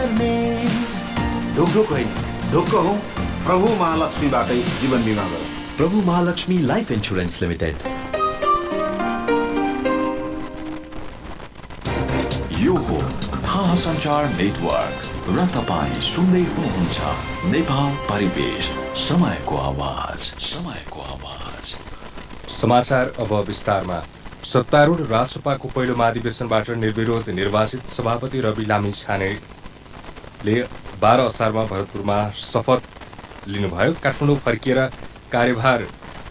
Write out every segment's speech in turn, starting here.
ढुकढुक होइन, ढुक्क हौ प्रभु महालक्ष्मीबाटै जीवन बिमा गरौँ। प्रभु महालक्ष्मी लाइफ इन्स्योरेन्स लिमिटेड। यो हो थाहा सञ्चार नेटवर्क र तपाईँ सुन्दै हुनुहुन्छ नेपाल परिवेश, समयको आवाज, समयको आवाज। समाचार अब विस्तारमा। सत्तारूढ रासपाको पहिलो महाधिवेशनबाट निर्विरोध निर्वाचित सभापति रवि लामिछानेले 12 असारमा भरतपुरमा शपथ लिनुभयो। काठमाडौँ फर्किएर कार्यभार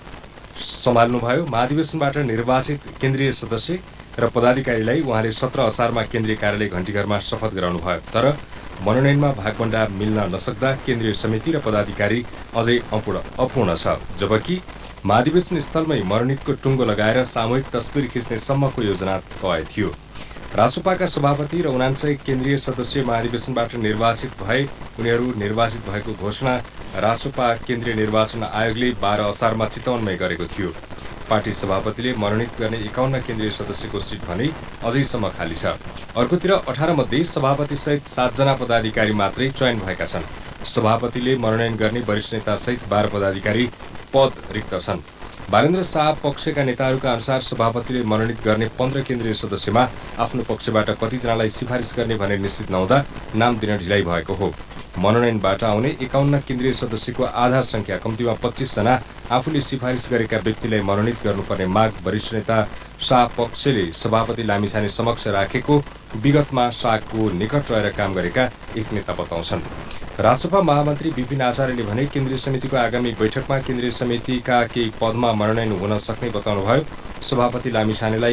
सम्हाल्नुभयो। महाधिवेशनबाट निर्वाचित केन्द्रीय सदस्य र पदाधिकारीलाई उहाँले 17 असारमा केन्द्रीय कार्यालय घण्टीघरमा शपथ गराउनुभयो। तर मनोनयनमा भागभण्डा मिल्न नसक्दा केन्द्रीय समिति र पदाधिकारी अझै अपूर्ण छ। जबकि महाधिवेशन स्थलमै मनोनितको टुङ्गो लगाएर सामूहिक तस्बिर खिच्ने सम्मको योजना तय थियो। रासोपाका सभापति र 79 केन्द्रीय सदस्य महाधिवेशनबाट निर्वाचित भए। उनीहरू निर्वाचित भएको घोषणा रासोपा केन्द्रीय निर्वाचन आयोगले 12 असारमा चितवनमै गरेको थियो। पार्टी सभापतिले मनोनित गर्ने 51 केन्द्रीय सदस्यको सिट भने अझैसम्म खाली छ। अर्कोतिर 18 मध्ये सभापतिसहित 7 जना पदाधिकारी मात्रै चयन भएका छन्। सभापतिले मनोनयन गर्ने वरिष्ठ नेतासहित 12 पदाधिकारी पद रिक्त छन्। बालेन्द्र शाह पक्षका नेताहरूका अनुसार सभापतिले मनोनित गर्ने 15 केन्द्रीय सदस्यमा आफ्नो पक्षबाट कतिजनालाई सिफारिस गर्ने भने निश्चित नहुँदा नाम दिन ढिलाइ भएको हो। मनोनयनबाट आउने 51 केन्द्रीय सदस्यको आधा संख्या कम्तीमा 25 जना आफूले सिफारिस गरेका व्यक्तिलाई मनोनित गर्नुपर्ने माग वरिष्ठ नेता शाह पक्षले सभापति लामिछाने समक्ष राखेको विगतमा शाहको निकट रहेर काम गरेका एक नेता बताउँछन्। रासपा महामन्त्री विपिन आचार्यले भने केन्द्रीय समितिको आगामी बैठकमा केन्द्रीय समितिका केही पदमा मनोनयन हुन सक्ने बताउनुभयो। सभापति लामिछानेलाई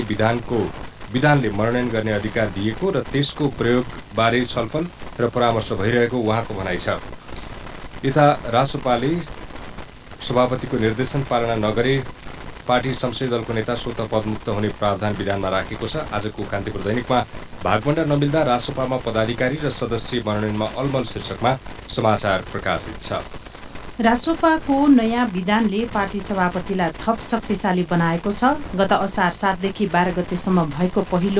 विधानले मनोनयन गर्ने अधिकार दिएको र त्यसको प्रयोगबारे छलफल र परामर्श भइरहेको उहाँको भनाइ छ। यता रासोपाले सभापतिको निर्देशन पालना नगरे पार्टी संसदीय दलको नेता स्वतः पदमुक्त हुने प्रावधान विधानमा राखेको छ। आजको कान्तिपुर दैनिकमा भागभण्डा नमिल्दा रासोपामा पदाधिकारी र सदस्य मनोनयनमा अलमल शीर्षकमा समाचार प्रकाशित छ। रासोपाको नयाँ विधानले पार्टी सभापतिलाई थप शक्तिशाली बनाएको छ। गत असार 7 देखि 12 गतेसम्म भएको पहिलो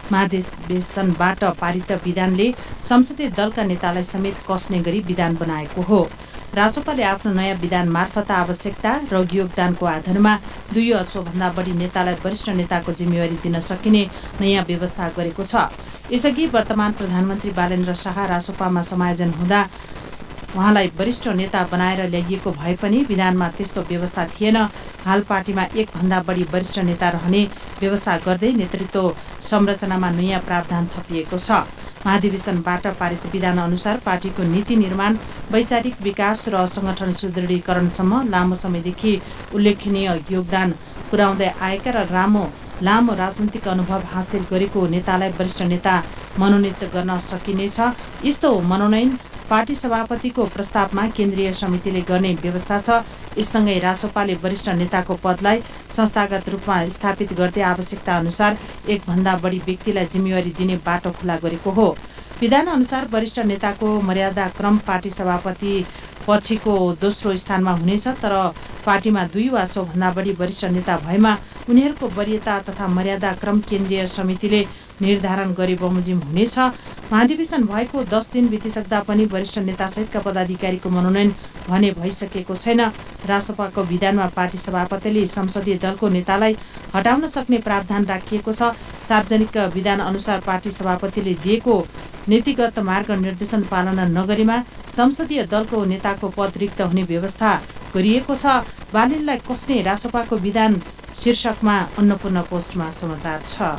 महाधिवेशनबाट पारित विधानले संसदीय दलका नेतालाई समेत कस्ने गरी विधान बनाएको हो। रासोपाले आफ्नो नयाँ विधान मार्फत आवश्यकता र योगदानको आधारमा 2 वा सोभन्दा बढी नेतालाई वरिष्ठ नेताको जिम्मेवारी दिन सकिने नयाँ व्यवस्था गरेको छ। यसअघि वर्तमान प्रधानमन्त्री बालेन्द्र शाह रासोपामा समायोजन हुँदा उहाँलाई वरिष्ठ नेता बनाएर ल्याइएको भए पनि विधानमा त्यस्तो व्यवस्था थिएन। हाल पार्टीमा 1 भन्दा बढी वरिष्ठ नेता रहने व्यवस्था गर्दै नेतृत्व संरचनामा नयाँ प्रावधान थपिएको छ। महाधिवेशनबाट पारित विधान अनुसार पार्टीको नीति निर्माण, वैचारिक विकास र संगठन सुदृढीकरणसम्म लामो समयदेखि उल्लेखनीय योगदान पुर्याउँदै आएका र लामो राजनीतिक अनुभव हासिल गरेको नेतालाई वरिष्ठ नेता मनोनित गर्न सकिनेछ। यस्तो मनोनयन पार्टी सभापतिको प्रस्तावमा केन्द्रीय समितिले गर्ने व्यवस्था छ। यससँगै रासोपाले वरिष्ठ नेताको पदलाई संस्थागत रूपमा स्थापित गर्दै आवश्यकता अनुसार 1 भन्दा बढी व्यक्तिलाई जिम्मेवारी दिने बाटो खुला गरेको हो। विधान अनुसार वरिष्ठ नेताको मर्यादा क्रम पार्टी सभापति पछिको दोस्रो स्थानमा हुनेछ। तर पार्टीमा 2 वा सोभन्दा बढी वरिष्ठ नेता भएमा उनीहरूको वरियता तथा मर्यादा क्रम केन्द्रीय समितिले निर्धारण गरे बमोजिम हुनेछ। महाधिवेशन भएको 10 दिन बितिसक्दा पनि वरिष्ठ नेतासहितका पदाधिकारीको मनोनयन भने भइसकेको छैन। रासपाको विधानमा पार्टी सभापतिले संसदीय दलको नेतालाई हटाउन सक्ने प्रावधान राखिएको छ। सार्वजनिक विधान अनुसार पार्टी सभापतिले दिएको नीतिगत मार्ग निर्देशन पालना नगरेमा संसदीय दलको नेताको पद रिक्त हुने व्यवस्था गरिएको छ। बालेनलाई कस्ने रासपाको विधान शीर्षकमा अन्नपूर्ण पोस्टमा समाचार छ।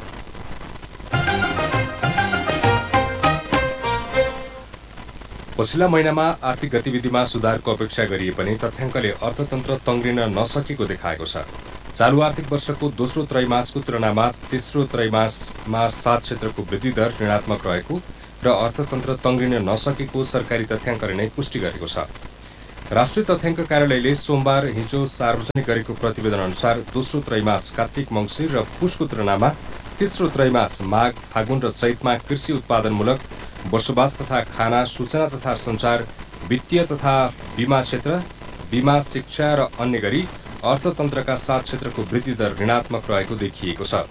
पछिल्ला महिनामा आर्थिक गतिविधिमा सुधारको अपेक्षा गरिए पनि तथ्याङ्कले अर्थतन्त्र तङ्ग्रिन नसकेको देखाएको छ। चालु आर्थिक वर्षको दोस्रो त्रैमासको तुलनामा तेस्रो त्रैमासमा 7 क्षेत्रको वृद्धि दर ऋणात्मक रहेको र अर्थतन्त्र तङ्ग्रिन नसकेको सरकारी तथ्याङ्कले नै पुष्टि गरेको छ। राष्ट्रिय तथ्याङ्क कार्यालयले सोमबार हिजो सार्वजनिक गरेको प्रतिवेदन अनुसार दोस्रो त्रैमास कार्तिक मङ्सिर र पुसको तुलनामा तेस्रो त्रैमास माघ फागुन र चैतमा कृषि उत्पादनमूलक बसोबास तथा खाना, सूचना तथा सञ्चार, वित्तीय तथा बीमा क्षेत्र, बीमा, शिक्षा र अन्य गरी अर्थतन्त्रका 7 क्षेत्रको वृद्धि दर ऋणात्मक रहेको देखिएको छ।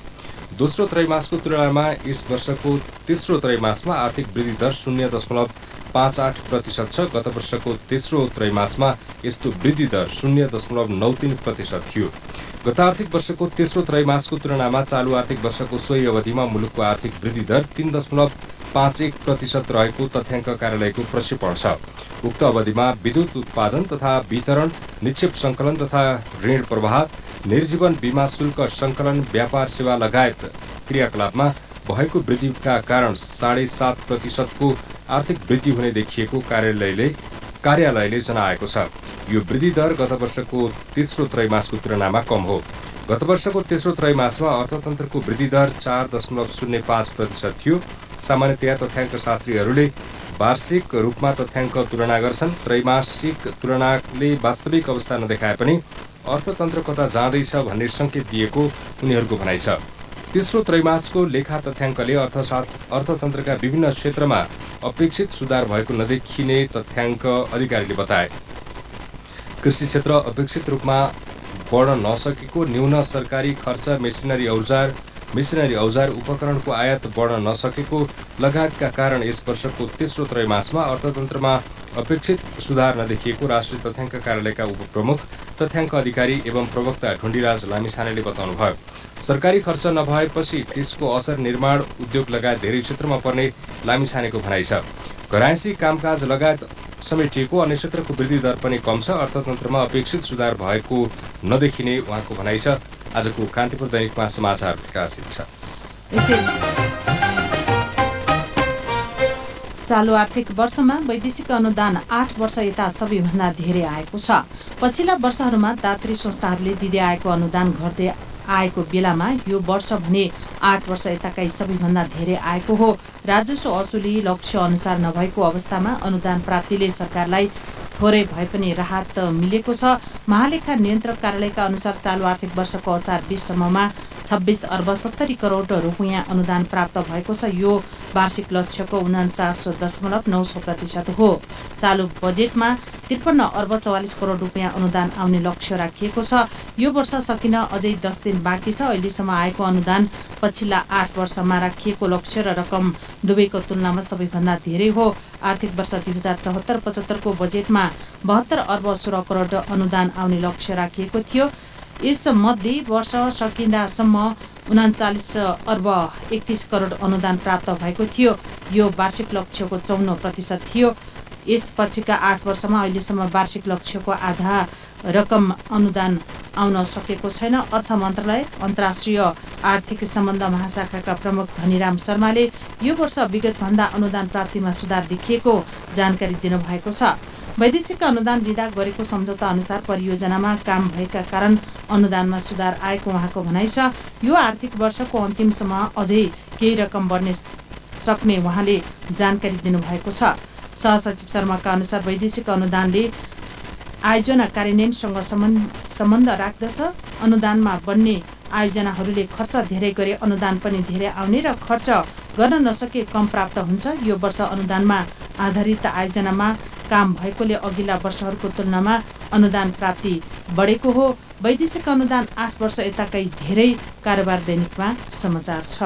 दोस्रो त्रैमासको तुलनामा यस वर्षको तेस्रो त्रैमासमा आर्थिक वृद्धि दर 0.58% छ। गत वर्षको तेस्रो त्रैमासमा यस्तो वृद्धि दर 0.93% थियो। गत आर्थिक वर्षको तेस्रो त्रैमासको तुलनामा चालु आर्थिक वर्षको सोही अवधिमा मुलुकको आर्थिक वृद्धि दर 3.51% रहेको तथ्याङ्क कार्यालयको प्रक्षेपण छ। उक्त अवधिमा विद्युत उत्पादन तथा वितरण, निक्षेप सङ्कलन तथा ऋण प्रवाह, निर्जीवन बीमा शुल्क सङ्कलन, व्यापार सेवा लगायत क्रियाकलापमा भएको वृद्धिका कारण 7.5% को आर्थिक वृद्धि हुने देखिएको कार्यालयले जनाएको छ। यो वृद्धि दर गत वर्षको तेस्रो त्रैमासको तुलनामा कम हो। गत वर्षको तेस्रो त्रैमासमा अर्थतन्त्रको वृद्धि दर 4.05% थियो। सामान्यतया तथ्याङ्क शास्त्रीहरूले वार्षिक रूपमा तथ्याङ्क तुलना गर्छन्। त्रैमासिक तुलनाले वास्तविक अवस्था नदेखाए पनि अर्थतन्त्र कता जाँदैछ भन्ने सङ्केत दिएको उनीहरूको भनाइ छ। तेस्रो त्रैमासको लेखा तथ्याङ्कले अर्थतन्त्रका विभिन्न क्षेत्रमा अपेक्षित सुधार भएको नदेखिने तथ्याङ्क अधिकारीले बताए। कृषि क्षेत्र अपेक्षित रूपमा बढ्न नसकेको, न्यून सरकारी खर्च, मेसिनरी औजार उपकरणको आयात बढ्न नसकेको लगायतका कारण यस वर्षको तेस्रो त्रैमासमा अर्थतन्त्रमा अपेक्षित सुधार नदेखिएको राष्ट्रिय तथ्याङ्क कार्यालयका उपप्रमुख तथ्याङ्क अधिकारी एवं प्रवक्ता ढुण्डीराज लामिछानेले बताउनुभयो। सरकारी खर्च नभएपछि त्यसको असर निर्माण उद्योग लगायत धेरै क्षेत्रमा पर्ने लामिछानेको भनाइ छ। घरायसी कामकाज लगायत समेटिएको अन्य क्षेत्रको वृद्धि दर पनि कम छ। अर्थतन्त्रमा अपेक्षित सुधार भएको नदेखिने उहाँको भनाइ छ। आजको कान्तिपुर दैनिकमा समाचार प्रकाशित छ। चालु आर्थिक वर्षमा वैदेशिक अनुदान 8 वर्ष यता सबैभन्दा धेरै आएको छ। पछिल्ला वर्षहरूमा दात्री संस्थाहरूले दिँदै आएको अनुदान घट्दै आएको बेलामा यो वर्ष भने 8 वर्ष यताकै सबैभन्दा धेरै आएको हो। राजस्व असुली लक्ष्य अनुसार नभएको अवस्थामा अनुदान प्राप्तिले सरकारलाई थोरै भए पनि राहत मिलेको छ। महालेखा नियन्त्रक कार्यालयका अनुसार चालु आर्थिक वर्षको असार 20 सम्ममा 26 अर्ब 70 करोड रुपियाँ अनुदान प्राप्त भएको छ। यो वार्षिक लक्ष्यको 49.9% हो। चालु बजेटमा 53 अर्ब 44 करोड रुपियाँ अनुदान आउने लक्ष्य राखिएको छ। यो वर्ष सकिन अझै 10 दिन बाँकी छ। अहिलेसम्म आएको अनुदान पछिल्ला 8 वर्षमा राखिएको लक्ष्य र रकम दुवैको तुलनामा सबैभन्दा धेरै हो। आर्थिक वर्ष 2074-75 को बजेटमा 72 अर्ब 16 करोड अनुदान आउने लक्ष्य राखिएको थियो। यसमध्ये वर्ष सकिँदासम्म 39 अर्ब 31 करोड अनुदान प्राप्त भएको थियो। यो वार्षिक लक्ष्यको 54% थियो। यसपछिका 8 वर्षमा अहिलेसम्म वार्षिक लक्ष्यको आधा रकम अनुदान आउन सकेको छैन। अर्थ मन्त्रालय अन्तर्राष्ट्रिय आर्थिक सम्बन्ध महाशाखाका प्रमुख धनीराम शर्माले यो वर्ष विगतभन्दा अनुदान प्राप्तिमा सुधार देखिएको जानकारी दिनुभएको छ। वैदेशिक अनुदान लिँदा गरेको सम्झौता अनुसार परियोजनामा काम भएका कारण अनुदानमा सुधार आएको उहाँको भनाइ छ। यो आर्थिक वर्षको अन्तिमसम्म अझै केही रकम बढ्ने सक्ने उहाँले जानकारी दिनुभएको छ। सहसचिव शर्माका अनुसार वैदेशिक अनुदानले आयोजना कार्यान्वयनसँग सम्बन्ध राख्दछ। अनुदानमा बढ्ने आयोजनाहरूले खर्च धेरै गरे अनुदान पनि धेरै आउने र खर्च गर्न नसके कम प्राप्त हुन्छ। यो वर्ष अनुदानमा आधारित आयोजनामा काम भएकोले अघिल्ला वर्षहरूको तुलनामा अनुदान प्राप्ति बढेको हो। वैदेशिक अनुदान 8 वर्ष यताकै धेरै कारोबार दैनिकमा समाचार छ।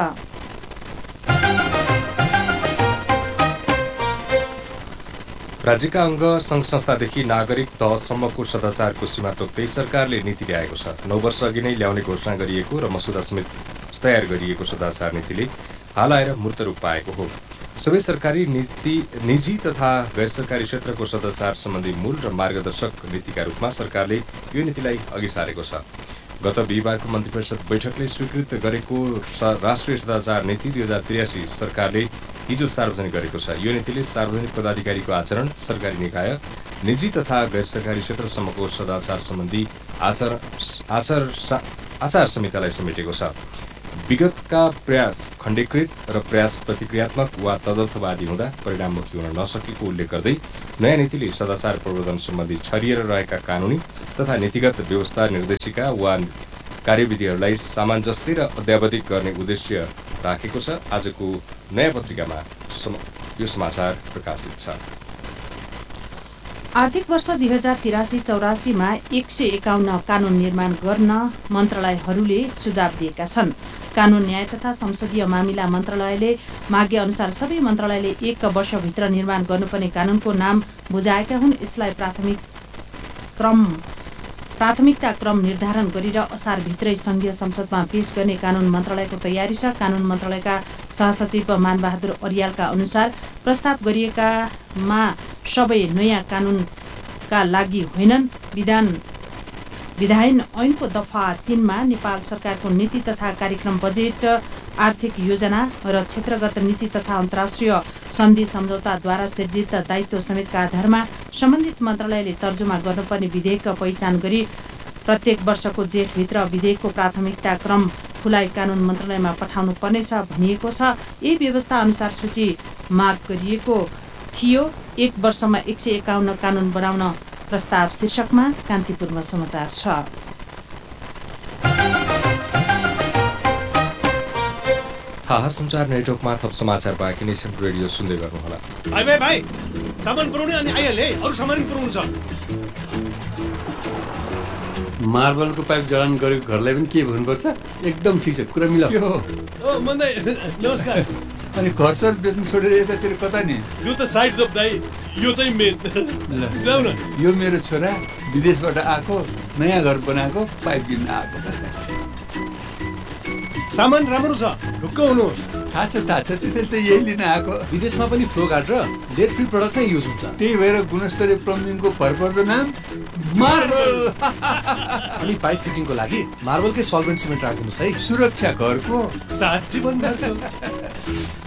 राज्यका अङ्ग सङ्घ संस्थादेखि नागरिक तहसम्मको सदाचारको सीमा तोक्दै सरकारले नीति ल्याएको छ। 9 वर्ष अघि नै ल्याउने घोषणा गरिएको र मसुदा समेत तयार गरिएको सदाचार नीतिले हाल आएर मूर्त रूप पाएको हो। सबै सरकारी निजी तथा गैर सरकारी क्षेत्रको सदाचार सम्बन्धी मूल र मार्गदर्शक नीतिका रूपमा सरकारले यो नीतिलाई अघि सारेको छ। गत बिहिबारको मन्त्रिपरिषद बैठकले स्वीकृत गरेको राष्ट्रिय सदाचार नीति 2083 सरकारले हिजो सार्वजनिक गरेको छ। यो नीतिले सार्वजनिक पदाधिकारीको आचरण, सरकारी निकाय, निजी तथा गैर सरकारी क्षेत्रसम्मको सदाचार सम्बन्धी आचार संहितालाई समेटेको छ। विगतका प्रयास खण्डीकृत र प्रयास प्रतिक्रियात्मक वा तदर्थवादी हुँदा परिणाममुखी हुन नसकेको उल्लेख गर्दै नयाँ नीतिले सदाचार प्रवर्धन सम्बन्धी छरिएर रहेका कानुनी तथा नीतिगत व्यवस्था, निर्देशिका वा कार्यविधिहरूलाई सामञ्जस्य र अद्यावधिक गर्ने उद्देश्य राखेको छ। आजको नयाँ पत्रिकामा यो समाचार प्रकाशित छ। आर्थिक वर्ष 2083-84 मा 151 कानून निर्माण गर्न मन्त्रालयहरूले सुझाव दिएका छन्। कानुन न्याय तथा संसदीय मामिला मन्त्रालयले मागे अनुसार सबै मन्त्रालयले 1 वर्षभित्र निर्माण गर्नुपर्ने कानुनको नाम बुझाएका हुन्। यसलाई प्राथमिकता क्रम निर्धारण गरेर असारभित्रै संघीय संसदमा पेश गर्ने कानुन मन्त्रालयको तयारी छ। कानुन मन्त्रालयका सहसचिव मानबहादुर अरियालका अनुसार प्रस्ताव गरिएकामा सबै नयाँ कानुनका लागि होइनन्। विधायन ऐनको दफा 3 मा नेपाल सरकारको नीति तथा कार्यक्रम, बजेट, आर्थिक योजना र क्षेत्रगत नीति तथा अन्तर्राष्ट्रिय सन्धि सम्झौताद्वारा सिर्जित दायित्व समेतका आधारमा सम्बन्धित मन्त्रालयले तर्जुमा गर्नुपर्ने विधेयक पहिचान गरी प्रत्येक वर्षको जेठभित्र विधेयकको प्राथमिकता क्रम खुलाई कानुन मन्त्रालयमा पठाउनु पर्नेछ भनिएको छ। यही व्यवस्था अनुसार सूची माग गरिएको थियो। 1 वर्षमा 151 कानुन बनाउन प्रस्ताव शीर्षकमा कान्तिपुरमा समाचार छ। हाहा सञ्चार नेटवर्कमा थप समाचार बाँकी नै छन्। रेडियो सुन्दै गर्नुहोला। भाइ सामान पुऱ्याउने अनि आइहाले, अरू सामान पनि पुऱ्याउनु छ। मार्बलको पाइप जडान गरेको घरलाई पनि के भन्नुपर्छ? एकदम ठिक छ, कुरा मिलायो। मन्दै नमस्कार। अनि घर सर बेच्नु छोडेर यतातिर कता नि? यो त साइड जब दाइ, यो चाहिँ मेन। जाऊ न। यो मेरो छोरा विदेशबाट आएको, नयाँ घर बनाएको, पाइप किन्न आएको। सामान राम्रो छ, ढुक्क हुनुहोस्। थाहा छ त्यसैले त यही लिन आएको। विदेशमा पनि फ्लो गार्ड र लेड फ्री प्रडक्ट नै युज हुन्छ। त्यही भएर गुणस्तरीय प्लम्बिङको भरपर्दो नाम मार्बल। अनि पाइप फिटिङको लागि मार्बलकै सल्भेन्ट सिमेन्ट राखिदिनुहोस् है। सुरक्षा घरको साँच्ची भन्दा